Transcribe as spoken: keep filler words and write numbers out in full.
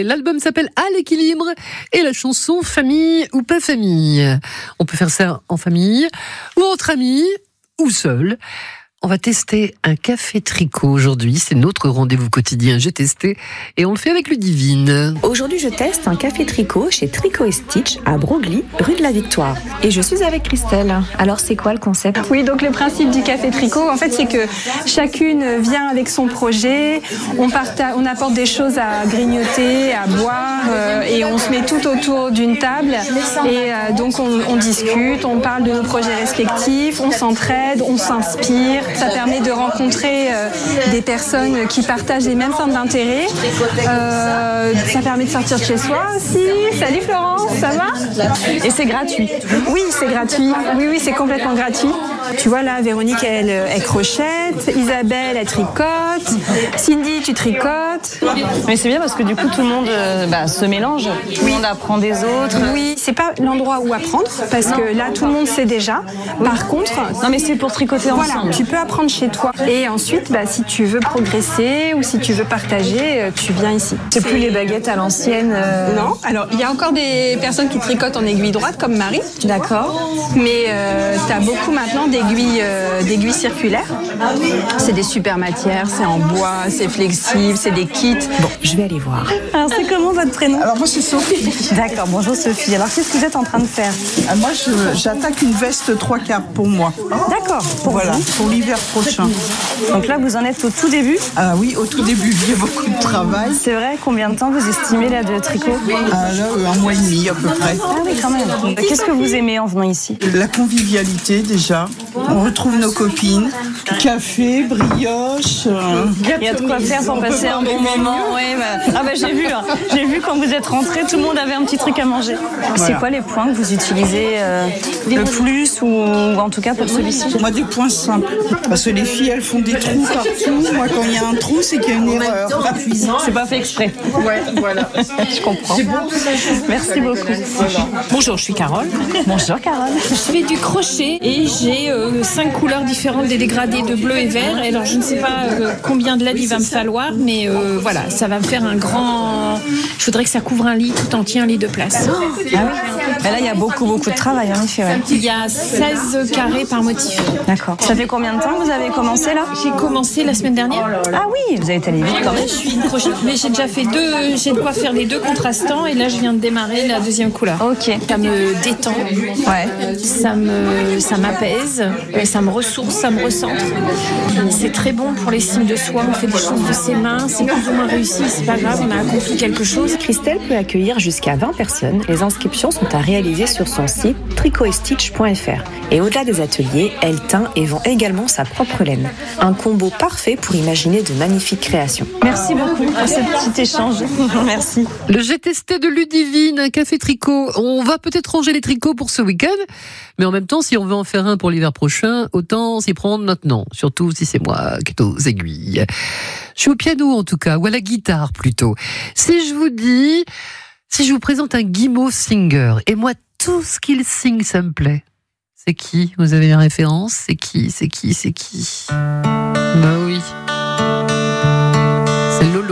Stanley. L'album s'appelle À l'équilibre et la chanson Famille ou pas famille. On peut faire ça en famille ou entre amis ou seul. On va tester un café tricot aujourd'hui. C'est notre rendez-vous quotidien. J'ai testé et on le fait avec Ludivine. Aujourd'hui, je teste un café tricot chez Tricot et Stitch à Broglie, rue de la Victoire. Et je suis avec Christelle. Alors, c'est quoi le concept ? Oui, donc le principe du café tricot, en fait, c'est que chacune vient avec son projet. On, partage, on apporte des choses à grignoter, à boire, euh, et on se met tout autour d'une table. Et euh, donc, on, on discute, on parle de nos projets respectifs, on s'entraide, on s'inspire. Ça permet de rencontrer euh, des personnes qui partagent les mêmes centres d'intérêt. Euh, ça permet de sortir de chez soi aussi. Salut Florence, ça va ? Et c'est gratuit. Oui, c'est gratuit. Oui, oui, c'est complètement gratuit. Tu vois là, Véronique, elle, elle crochette. Isabelle, elle tricote. Cindy, tu tricotes. Mais c'est bien parce que du coup, tout le monde euh, bah, se mélange. Tout le monde apprend des autres. Oui, c'est pas l'endroit où apprendre parce que là, tout le monde sait déjà. Par contre, non mais c'est pour tricoter voilà, ensemble. Tu peux apprendre chez toi. Et ensuite, bah, si tu veux progresser ou si tu veux partager, tu viens ici. C'est plus les baguettes à l'ancienne. Euh... Non. Alors, il y a encore des personnes qui tricotent en aiguille droite, comme Marie. D'accord. Mais euh, tu as beaucoup maintenant d'aiguilles, euh, d'aiguilles circulaires. C'est des super matières, c'est en bois, c'est flexible, c'est des kits. Bon, je vais aller voir. Alors, c'est comment votre prénom ? Alors, moi, c'est Sophie. D'accord, bonjour Sophie. Alors, qu'est-ce que vous êtes en train de faire ? Ah, moi, je, j'attaque une veste trois quarts pour moi. D'accord. Pour voilà, vous. pour l'hiver prochain. Donc là, vous en êtes au tout début ? Ah oui, au tout début, il y a beaucoup de travail. C'est vrai, combien de temps vous estimez là de tricot ? Ah là, un mois et demi à peu près. Ah oui, quand même. Qu'est-ce que vous aimez en venant ici ? La convivialité déjà. On retrouve nos copines. Café, brioche. Euh... Il y a de quoi faire pour passer un bon moment. Ouais, bah... Ah bah j'ai vu, hein. J'ai vu quand vous êtes rentrés, tout le monde avait un petit truc à manger. Voilà. C'est quoi les points que vous utilisez euh, le plus ou en tout cas pour celui-ci ? Moi des points simples. Parce que les filles elles font des trous partout. Moi quand il y a un trou c'est qu'il y a une erreur. C'est pas fait exprès. Ouais, voilà. Je comprends. Merci beaucoup. Voilà. Bonjour, je suis Carole. Bonjour Carole. Je fais du crochet et j'ai euh, cinq couleurs différentes des dégradés de bleu et vert. Et alors je ne sais pas euh, combien de laine il va me falloir, mais euh, voilà, ça va me faire un grand. Je voudrais que ça couvre un lit tout entier, un lit de place. Ah oui. Mais là il y a beaucoup beaucoup de travail en effet. Ouais. Il y a seize carrés par motif. D'accord. Ça fait combien de temps que vous avez commencé là ? J'ai commencé la semaine dernière. Ah oui, vous avez été allé vite quand même. Je suis une crochet, mais j'ai déjà fait deux. J'ai de quoi faire les deux contrastants et là je viens de démarrer la deuxième couleur. Ok. Ça me détend. Ouais. Ça me, ça m'apaise, ça me ressource, ça me recentre. C'est très bon pour l'estime de soi. On fait des choses de ses mains, c'est plus ou moins réussi, c'est pas grave, on a accompli quelque chose. Christelle peut accueillir jusqu'à vingt personnes. Les inscriptions sont à réaliser sur son site tricot et stitch point f r. Et au-delà des ateliers, elle teint et vend également sa propre laine. Un combo parfait pour imaginer de magnifiques créations. Merci beaucoup pour ce petit échange. Merci. Le J'ai testé de Ludivine, un café tricot. On va peut-être ranger les tricots pour ce week-end, mais en même temps, si on veut en faire un pour l'hiver prochain, autant s'y prendre maintenant. Surtout si c'est moi qui est aux aiguilles. Je suis au piano en tout cas, ou à la guitare plutôt. Si je vous dis, si je vous présente un guimauve singer, et moi tout ce qu'il signe, ça me plaît. C'est qui ? Vous avez une référence ? C'est qui ? C'est qui ? C'est qui ? Bah oui.